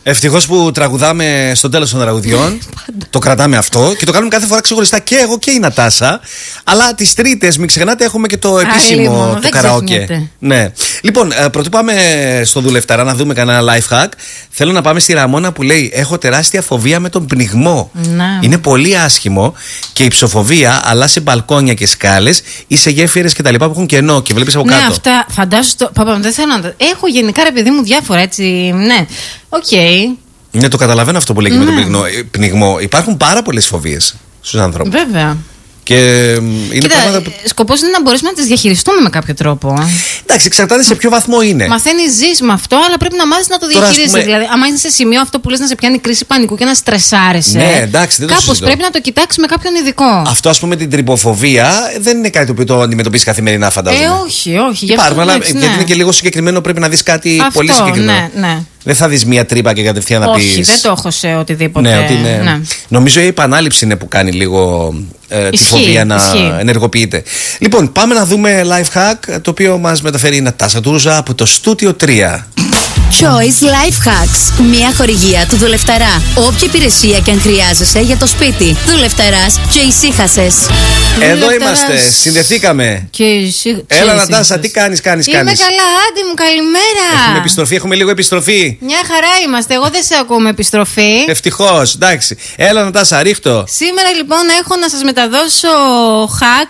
Ευτυχώς που τραγουδάμε στο τέλος των τραγουδιών. Το κρατάμε αυτό και το κάνουμε κάθε φορά ξεχωριστά και εγώ και η Νατάσα. Αλλά τις Τρίτες, μην ξεχνάτε, έχουμε και το επίσημο το καραόκε. Ναι. Λοιπόν, πρωτού πάμε στο Δουλευταρά να δούμε κανένα life hack, θέλω να πάμε στη Ραμόνα που λέει: έχω τεράστια φοβία με τον πνιγμό. Να. Είναι πολύ άσχημο και η ψοφοβία, αλλά σε μπαλκόνια και σκάλες ή σε γέφυρες και τα λοιπά που έχουν κενό και βλέπεις από κάτω. Ναι, αυτά φαντάζομαι. Δεν θέλω να. Έχω γενικά, ρε παιδί μου, διάφορα έτσι. Ναι. Οκ. Ναι, το καταλαβαίνω αυτό που λέει και με τον πνιγμό. Υπάρχουν πάρα πολλές φοβίες στους ανθρώπους. Βέβαια. Και είναι πράγματα που... Σκοπός είναι να μπορέσουμε να τις διαχειριστούμε με κάποιο τρόπο. Εντάξει, εξαρτάται σε ποιο βαθμό είναι. Μαθαίνεις, ζεις με αυτό, αλλά πρέπει να μάθεις να το διαχειρίζεσαι. Δηλαδή, άμα είναι σε σημείο αυτό που λες να σε πιάνει κρίση πανικού και να στρεσάρεσαι. Ναι, εντάξει, δεν το κάπως πρέπει να το κοιτάξεις με κάποιον ειδικό. Αυτό, ας πούμε, την τρυποφοβία δεν είναι κάτι το οποίο το αντιμετωπίσει καθημερινά, φαντάζομαι. Όχι. Υπάρχουν, αλλά γιατί είναι και λίγο συγκεκριμένο, πρέπει να δεις κάτι πολύ συγκεκριμένο. Ναι. Δεν θα δεις μία τρύπα και κατευθείαν να πεις. Όχι, δεν το έχω σε οτιδήποτε. Ναι, ότι είναι... ναι. Νομίζω η επανάληψη είναι που κάνει λίγο τη φοβία να ενεργοποιείται. Λοιπόν, πάμε να δούμε life hack, το οποίο μας μεταφέρει η Νατάσα Τούρουζα από το Studio 3. Choice Life Hacks. Μια χορηγία του Δουλευταρά. Όποια υπηρεσία και αν χρειάζεσαι για το σπίτι. Δουλευταράς και ησύχασες. Εδώ είμαστε, συνδεθήκαμε. Έλα Νατάσα, τι κάνεις. Είμαι καλά, άντε μου, καλημέρα. Έχουμε λίγο επιστροφή. Μια χαρά είμαστε, εγώ δεν σε ακούω με επιστροφή. Ευτυχώς, εντάξει. Έλα Νατάσα, ρίχτω. Σήμερα λοιπόν έχω να σας μεταδώσω hack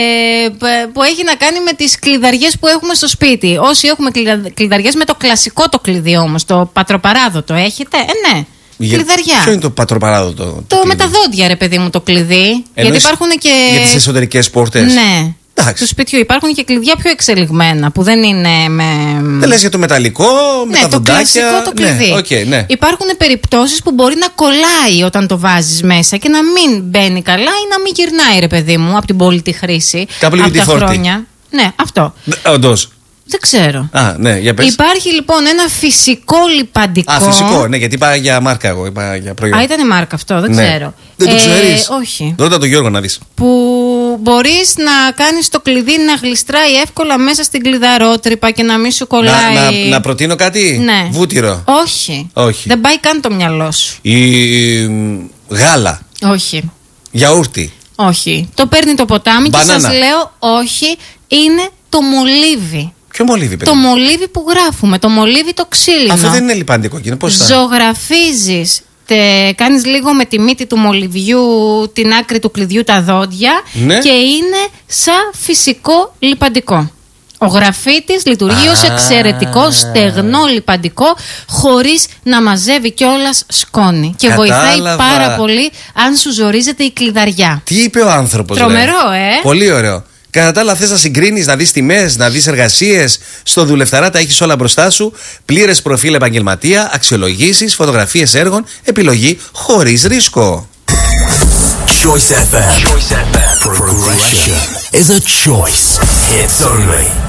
που έχει να κάνει με τις κλειδαριές που έχουμε στο σπίτι. Όσοι έχουμε κλειδαριές με το κλασικό το κλειδί όμως, το πατροπαράδοτο έχετε, ναι. Κλειδαριά. Ποιο είναι το πατροπαράδοτο? Το με τα δόντια, ρε παιδί μου, το κλειδί. Γιατί υπάρχουν και. Για τις εσωτερικές πόρτες. Ναι. Του σπιτιού υπάρχουν και κλειδιά πιο εξελιγμένα που δεν είναι με. Δεν λες για το μεταλλικό, με τα δοντάκια. Το κλασικό το κλειδί. Ναι, okay, ναι. Υπάρχουν περιπτώσεις που μπορεί να κολλάει όταν το βάζεις μέσα και να μην μπαίνει καλά ή να μην γυρνάει, ρε παιδί μου, από την πόλητη χρήση. Από τα χρόνια. Ναι, αυτό. Όντως. Δεν ξέρω. Ναι, για πες. Υπάρχει λοιπόν ένα φυσικό λιπαντικό. Φυσικό, ναι, γιατί είπα για μάρκα εγώ. Είπα για προϊόν. Ήταν μάρκα αυτό, δεν ξέρω. Δεν το ξέρεις? Όχι. Ρώτα τον Γιώργο να δεις. Που μπορείς να κάνεις το κλειδί να γλιστράει εύκολα μέσα στην κλειδαρότρυπα και να μην σου κολλάει. Να προτείνω κάτι? Ναι. Βούτυρο. Όχι. Δεν πάει καν το μυαλό σου. Γάλα. Όχι. Γιαούρτι. Όχι. Το παίρνει το ποτάμι. Μπανάνα. Και σας λέω όχι. Είναι το μολύβι. Ποιο μολύβι, παιδί? Το μολύβι που γράφουμε, το μολύβι το ξύλινο. Αυτό δεν είναι λιπαντικό, και πώς θα... Ζωγραφίζεις, κάνεις λίγο με τη μύτη του μολυβιού την άκρη του κλειδιού τα δόντια, ναι. Και είναι σαν φυσικό λιπαντικό. Ο γραφίτης λειτουργεί ως εξαιρετικό στεγνό λιπαντικό, χωρίς να μαζεύει κιόλας σκόνη. Και βοηθάει πάρα πολύ αν σου ζορίζεται η κλειδαριά. Τι είπε ο άνθρωπος? Τρομερό, Πολύ ωραίο. Κατά τα άλλα, θες να συγκρίνεις, να δεις τιμές, να δεις εργασίες? Στο Δουλευταρά τα έχεις όλα μπροστά σου. Πλήρες προφίλ επαγγελματία, αξιολογήσεις, φωτογραφίες έργων, επιλογή χωρίς ρίσκο. Choice FM. Progression is a choice. Hits only.